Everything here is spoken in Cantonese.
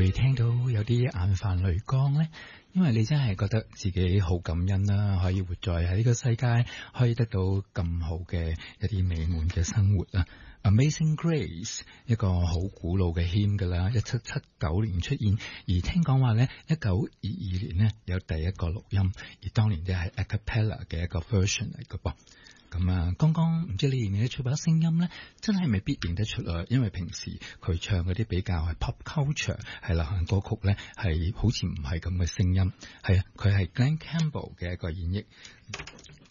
咪聽到有啲眼泛淚光呢？因為你真係覺得自己好感恩啦，可以活在喺呢個世界，可以得到咁好嘅一啲美滿嘅生活啊！Amazing Grace 一個好古老嘅 hymn 噶啦，1779年出現，而聽講話咧1922年咧有第一個錄音，而當年即係 a cappella 嘅一個 version 嚟嘅噃。咁啊，剛剛唔知你認唔認得出把聲音咧，真係未必認得出啊，因為平時佢唱嗰啲比較係 pop culture 係流行歌曲咧，係好似唔係咁嘅聲音，係啊，佢係 Glen Campbell 嘅一個演繹。